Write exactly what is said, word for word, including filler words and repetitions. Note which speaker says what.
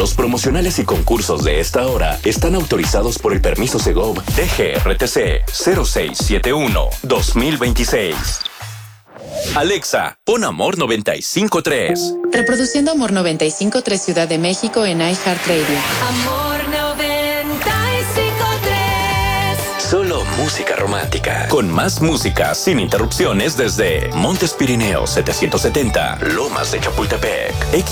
Speaker 1: Los promocionales y concursos de esta hora están autorizados por el permiso Segov T G R T C cero seis siete uno dos mil veintiséis. Alexa, pon Amor noventa y cinco tres.
Speaker 2: Reproduciendo Amor noventa y cinco tres Ciudad de México en iHeartRadio.
Speaker 3: Amor noventa y cinco tres.
Speaker 1: Solo música romántica. Con más música sin interrupciones desde Montes Pirineos setecientos setenta, Lomas de Chapultepec.